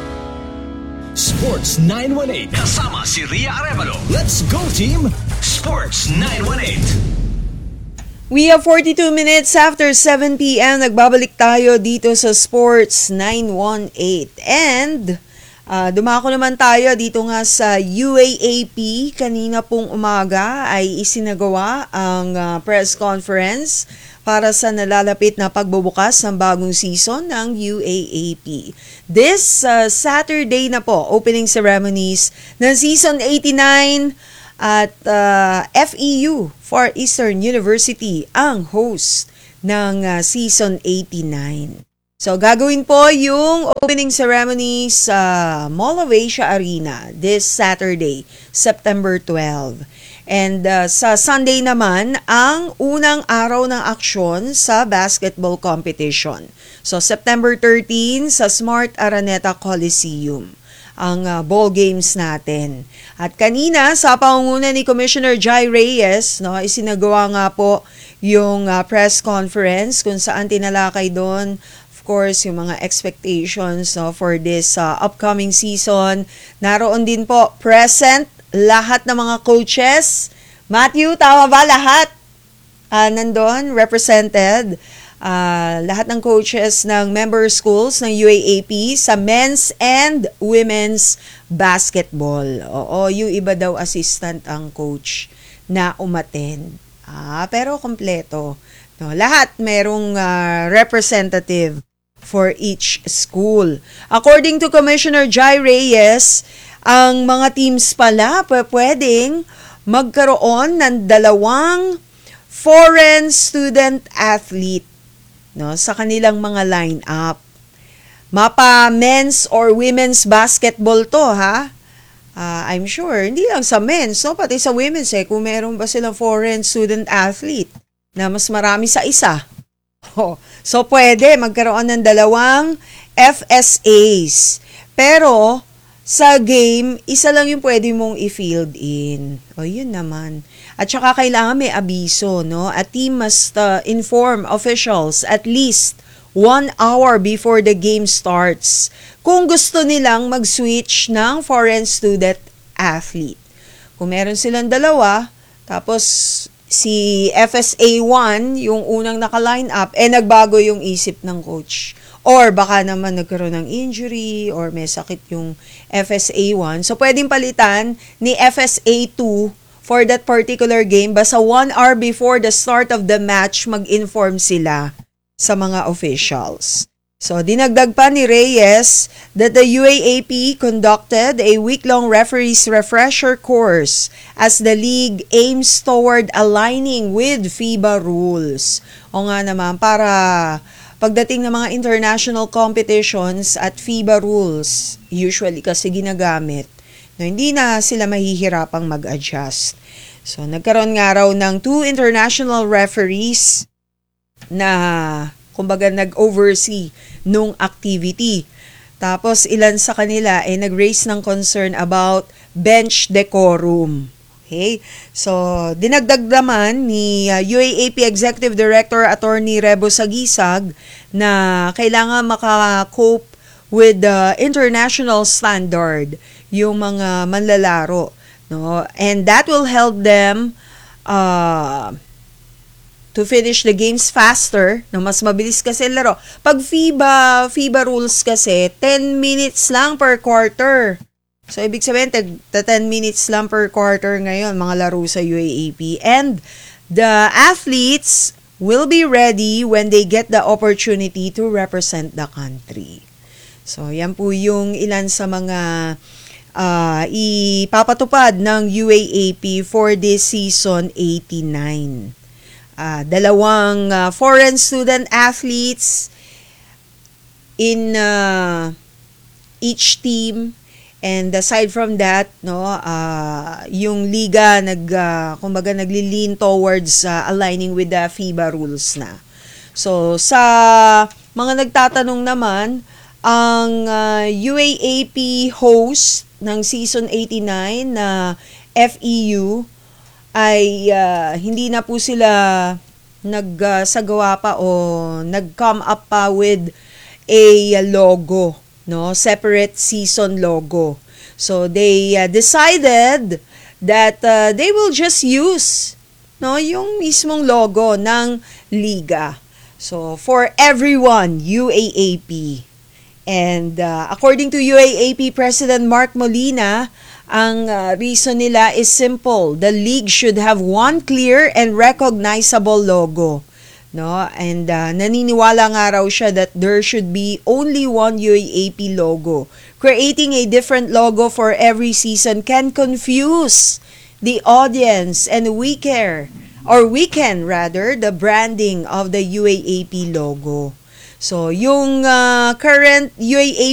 Sports 918 kasama si Ria Arevalo. Let's go team! Sports 918. We have 42 minutes after 7 p.m. Nagbabalik tayo dito sa Sports 918. And dumako naman tayo dito nga sa UAAP. Kanina pong umaga ay isinagawa ang press conference para sa nalalapit na pagbubukas ng bagong season ng UAAP. This Saturday na po, opening ceremonies ng Season 89 at FEU, Far Eastern University, ang host ng Season 89. So, gagawin po yung opening ceremony sa Mall of Asia Arena this Saturday, September 12. And sa Sunday naman, ang unang araw ng aksyon sa basketball competition. So, September 13 sa Smart Araneta Coliseum ang ball games natin. At kanina sa pangunguna ni Commissioner Jai Reyes, isinagawa nga po yung press conference kung saan tinalakay doon, of course, yung mga expectations for this upcoming season. Naroon din po present lahat ng mga coaches. Matthew, tama ba lahat? Nandun, represented. Lahat ng coaches ng member schools ng UAAP sa men's and women's basketball. Oo, yung iba daw assistant ang coach na umattend. Pero kompleto. No, lahat merong representative for each school. According to Commissioner Jai Reyes, ang mga teams pala pwedeng magkaroon ng 2 foreign student athlete sa kanilang mga line-up. Mapa men's or women's basketball to, ha? I'm sure, hindi lang sa men's, pati sa women's kung meron ba silang foreign student athlete na mas marami sa isa. So, pwede magkaroon ng 2 FSAs. Pero, sa game, isa lang yung pwede mong i-field in. Yun naman. At saka kailangan may abiso, no? A team must inform officials at least 1 hour before the game starts kung gusto nilang mag-switch ng foreign student athlete. Kung meron silang 2, tapos si FSA 1, yung unang naka-line up, nagbago yung isip ng coach. Or baka naman nagkaroon ng injury or may sakit yung FSA 1. So, pwedeng palitan ni FSA 2 for that particular game. Basta 1 hour before the start of the match, mag-inform sila sa mga officials. So, dinagdag pa ni Reyes that the UAAP conducted a week-long referees refresher course as the league aims toward aligning with FIBA rules. O nga naman, para pagdating ng mga international competitions at FIBA rules, usually kasi ginagamit, hindi na sila mahihirapang mag-adjust. So, nagkaroon nga raw ng 2 international referees na, kumbaga, nag-oversee nung activity. Tapos, ilan sa kanila nag-raise ng concern about bench decorum. Okay? So, dinagdag naman ni UAAP Executive Director Attorney Rebo Sagisag na kailangan maka-cope with the international standard yung mga manlalaro, no? And that will help them to finish the games faster, no? Mas mabilis kasi laro. Pag FIBA rules kasi 10 minutes lang per quarter. So, ibig sabihin, 10 minutes lang per quarter ngayon, mga laro sa UAAP. And the athletes will be ready when they get the opportunity to represent the country. So, yan po yung ilan sa mga ipapatupad ng UAAP for this season 89. 2 foreign student athletes in each team. And aside from that, yung liga kumbaga naglilin towards aligning with the FIBA rules na. So sa mga nagtatanong naman, ang UAAP host ng season 89 na FEU ay hindi na po sila nagsagawa pa o nag-come up pa with a logo, no, separate season logo. So they decided that they will just use no, yung mismong logo ng liga. So, for everyone, UAAP. And according to UAAP President Mark Molina, ang reason nila is simple. The league should have one clear and recognizable logo. No? And naniniwala nga raw siya that there should be only one UAAP logo. Creating a different logo for every season can confuse the audience, and weaken the branding of the UAAP logo. So, yung current UAAP